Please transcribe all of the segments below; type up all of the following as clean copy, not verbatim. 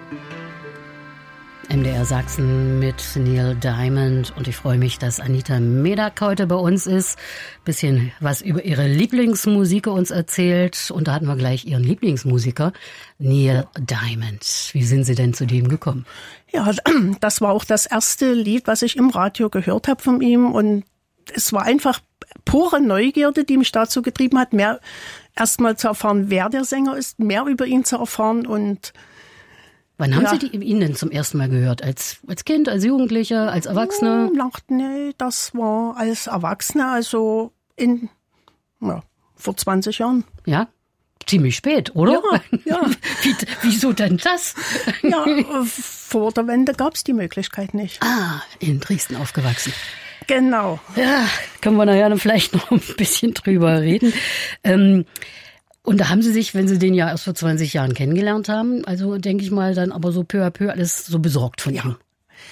MDR Sachsen mit Neil Diamond und ich freue mich, dass Anita Medak heute bei uns ist. Bisschen was über ihre Lieblingsmusik uns erzählt und da hatten wir gleich ihren Lieblingsmusiker, Neil Diamond. Wie sind Sie denn zu dem gekommen? Ja, das war auch das erste Lied, was ich im Radio gehört habe von ihm und es war einfach pure Neugierde, die mich dazu getrieben hat, mehr erstmal zu erfahren, wer der Sänger ist, mehr über ihn zu erfahren und wann haben Sie ihn denn zum ersten Mal gehört? Als Kind, als Jugendlicher, als Erwachsener? Nee, das war als Erwachsener, also vor 20 Jahren. Ja, ziemlich spät, oder? Ja. Wieso denn das? Ja, vor der Wende gab es die Möglichkeit nicht. Ah, in Dresden aufgewachsen. Genau. Ja, können wir nachher dann vielleicht noch ein bisschen drüber reden. Und da haben Sie sich, wenn Sie den ja erst vor 20 Jahren kennengelernt haben, also denke ich mal dann aber so peu à peu alles so besorgt von ihm.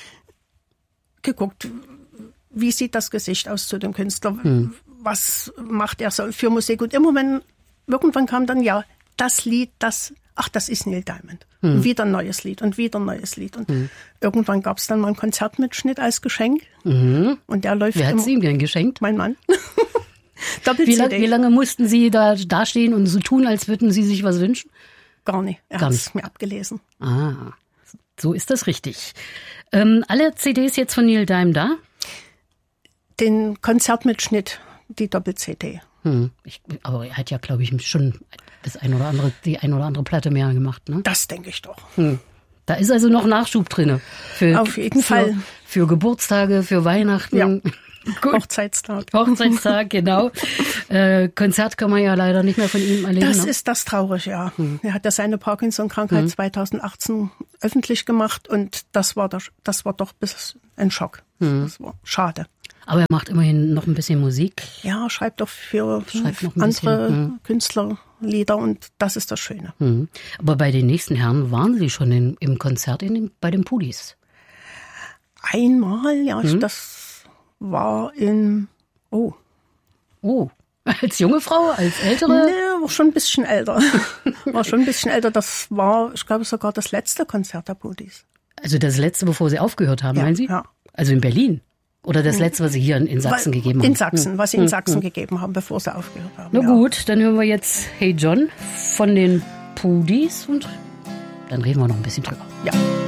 Geguckt, wie sieht das Gesicht aus zu dem Künstler? Was macht er so für Musik? Und irgendwann kam dann das Lied, das ist Neil Diamond. Und wieder ein neues Lied und wieder ein neues Lied. Und irgendwann gab es dann mal einen Konzertmitschnitt als Geschenk. Und der läuft. Wer hat Sie ihm denn geschenkt? Mein Mann. Wie lange mussten Sie da stehen und so tun, als würden Sie sich was wünschen? Gar nicht. Er hat es mir abgelesen. Ah, so ist das richtig. Alle CDs jetzt von Neil Diamond da? Den Konzertmitschnitt, die Doppel-CD. Aber er hat ja, glaube ich, schon die ein oder andere Platte mehr gemacht, ne? Das denke ich doch. Da ist also noch Nachschub drin. Auf jeden Fall. Für Geburtstage, für Weihnachten. Ja. Hochzeitstag, genau. Konzert kann man ja leider nicht mehr von ihm erleben. Das ist das Traurige, ja. Er hat ja seine Parkinson-Krankheit 2018 öffentlich gemacht und das war doch ein Schock. Das war schade. Aber er macht immerhin noch ein bisschen Musik. Ja, schreibt doch für andere Künstler Lieder und das ist das Schöne. Aber bei den nächsten Herren waren Sie schon im Konzert bei den Pudis? Einmal, ja, das war als junge Frau, als ältere? Nee, war schon ein bisschen älter. Das war, ich glaube, sogar das letzte Konzert der Pudis. Also das letzte, bevor Sie aufgehört haben, meinen Sie? Ja. Also in Berlin? Oder das letzte, was Sie hier in Sachsen gegeben haben? In Sachsen, was Sie in Sachsen gegeben haben, bevor Sie aufgehört haben. Na gut, dann hören wir jetzt Hey John von den Pudis und dann reden wir noch ein bisschen drüber. Ja.